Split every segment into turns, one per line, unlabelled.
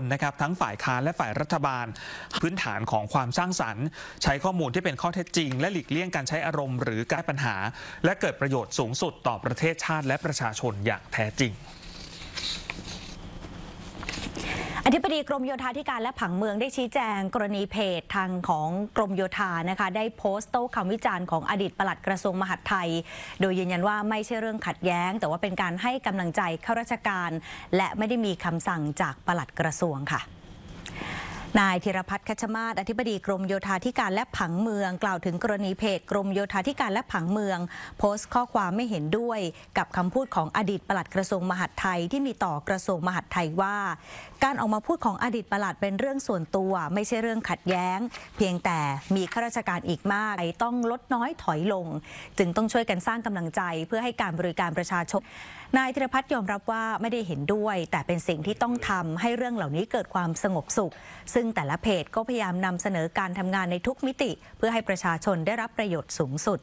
นะครับทั้งฝ่ายค้านและฝ่ายรัฐบาลพื้นฐานของความสร้างสรรค์ใช้ข้อมูลที่เป็นข้อเท็จจริงและหลีกเลี่ยงการใช้อารมณ์หรือแก้ปัญหาและเกิดประโยชน์สูงสุดต่อประเทศชาติและประชาชนอย่างแท้จริง
อธิบดีกรมโยธาธิการและผังเมืองได้ชี้แจงกรณีเพจทางของกรมโยธานะคะได้โพสต์โต้คำวิจารณ์ของอดีตปลัดกระทรวงมหาดไทยโดยยืนยันว่าไม่ใช่เรื่องขัดแย้งแต่ว่าเป็นการให้กำลังใจข้าราชการและไม่ได้มีคำสั่งจากปลัดกระทรวงค่ะนายธีรพัฒน์ คัชมาศอธิบดีกรมโยธาธิการและผังเมืองกล่าวถึงกรณีเพจกรมโยธาธิการและผังเมืองโพสต์ข้อความไม่เห็นด้วยกับคำพูดของอดีตปลัดกระทรวงมหาดไทยที่มีต่อกระทรวงมหาดไทยว่าการออกมาพูดของอดีตปลัดเป็นเรื่องส่วนตัวไม่ใช่เรื่องขัดแย้งเพียงแต่มีข้าราชการอีกมากต้องลดน้อยถอยลงจึงต้องช่วยกันสร้างกำลังใจเพื่อให้การบริการประชาชนนายธีรพัฒน์ยอมรับว่าไม่ได้เห็นด้วยแต่เป็นสิ่งที่ต้องทำให้เรื่องเหล่านี้เกิดความสงบสุขซึ่งแต่ละเพจก็พยายามนำเสนอการทำงานในทุกมิติเพื่อให้ประชาชนได้รับประโยชน์สูงสุด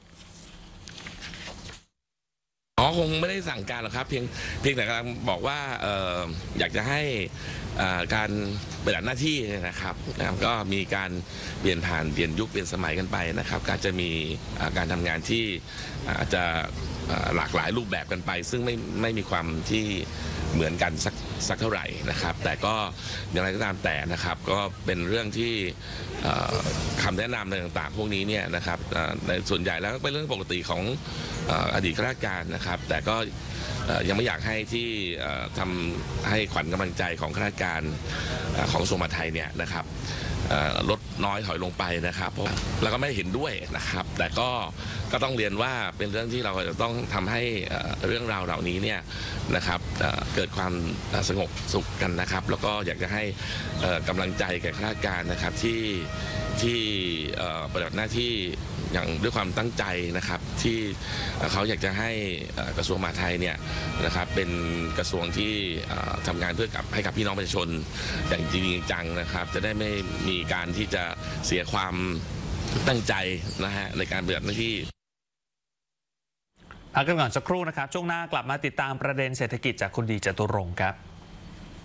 คงไม่ได้สั่งการหรอกครับเพียงแต่กำลังบอกว่าอยากจะให้การปฏิบัติหน้าที่นะครับก็มีการเปลี่ยนผ่านเปลี่ยนยุคเปลี่ยนสมัยกันไปนะครับก็จะมีการทำงานที่อาจจะหลากหลายรูปแบบกันไปซึ่งไม่มีความที่เหมือนกันสักเท่าไหร่นะครับแต่ก็อย่างไรก็ตามแต่นะครับก็เป็นเรื่องที่คำแนะนำอะไรต่างๆพวกนี้เนี่ยนะครับในส่วนใหญ่แล้วเป็นเรื่องปกติของอดีตข้าราชการนะครับแต่ก็ยังไม่อยากให้ที่ทำให้ขวัญกำลังใจของข้าราชการของกระทรวงมหาดไทยเนี่ยนะครับลดน้อยถอยลงไปนะครับแล้วก็ไม่เห็นด้วยนะครับแต่ก็ต้องเรียนว่าเป็นเรื่องที่เราจะต้องทำให้เรื่องราวเหล่านี้เนี่ยนะครับเกิดความสงบสุขกันนะครับแล้วก็อยากจะให้กำลังใจแก่ข้าราชการนะครับที่ปฏิบัติหน้าที่อย่างด้วยความตั้งใจนะครับที่เขาอยากจะให้กระทรวงมหาดไทยเนี่ยนะครับเป็นกระทรวงที่ทำงานเพื่อให้กับพี่น้องประชาชนอย่างจริงจังนะครับจะได้ไม่มีการที่จะเสียความตั้งใจนะฮะในการปฏิบัติหน้าที่
พักกันก่อนสักครู่นะครับช่วงหน้ากลับมาติดตามประเด็นเศรษฐกิจจากคุณดีจตุรงค์ครับ